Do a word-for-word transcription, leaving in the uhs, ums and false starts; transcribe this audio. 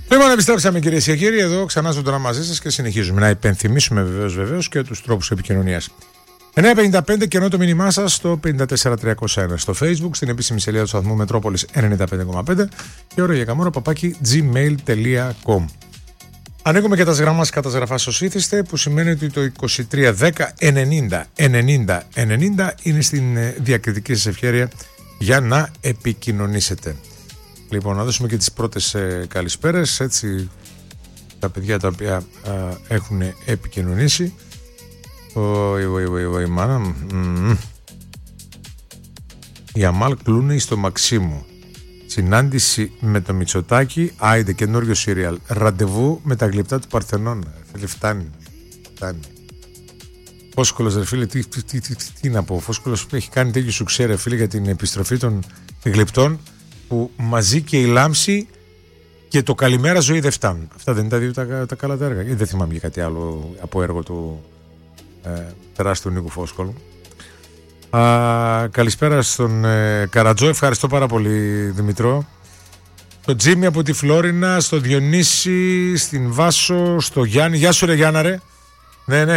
Λοιπόν, επιστρέψαμε κυρίες και κύριοι εδώ ξανά ζωντανά μαζί σας και συνεχίζουμε να υπενθυμίσουμε βεβαίως βεβαίως και τους τρόπους επικοινωνίας. εννιά πενήντα πέντε και ενώ το μήνυμά σας στο πέντε τέσσερα τριακόσια ένα στο Facebook, στην επίσημη σελίδα του σταθμού Μετρόπολης ενενήντα πέντε κόμμα πέντε και ώρα για καμόρα παπάκι gmail τελεία com. Ανοίγουμε και τα γράμμα μας καταγραφάς ως ήθιστε, που σημαίνει ότι το είκοσι τρία δέκα ενενήντα ενενήντα ενενήντα είναι στην διακριτική σας ευχέρεια για να επικοινωνήσετε. Λοιπόν, να δώσουμε και τις πρώτες ε, καλησπέρες, έτσι, τα παιδιά τα οποία ε, έχουν επικοινωνήσει. Ωι, ωι, ωι, ωι, μάνα. Mm. Η Αμάλ Κλούνεϊ στο Μαξίμου. Συνάντηση με το Μητσοτάκη. Άιντε, καινούριο σύριαλ. Ραντεβού με τα γλυπτά του Παρθενώνα. Φίλε, φτάνει. Φτάνει. Φόσκολος, ρε φίλε, τι, τι, τι, τι, τι, τι να πω. Φόσκολος έχει κάνει τέτοιο σουξέ, ρε φίλε, για την επιστροφή των γλυπτών, που μαζί και η Λάμψη και το Καλημέρα Ζωή δεν φτάνουν. Αυτά δεν είναι τα δύο τα, τα καλά τα έργα. Ή δεν θυμάμαι κάτι άλλο από έργο του ε, τεράστιου Νίκου Φόσκολου. Α, καλησπέρα στον ε, Καρατζό, ευχαριστώ πάρα πολύ Δημητρό. Στο Τζίμι από τη Φλόρινα, στο Διονύση, στην Βάσο, στο Γιάννη. Γεια σου ρε Γιάννα ρε. Ναι, ναι.